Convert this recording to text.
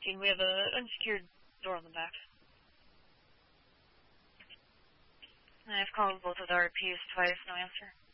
asking. We have an unsecured door on the back. I've called both of the RPs twice, no answer.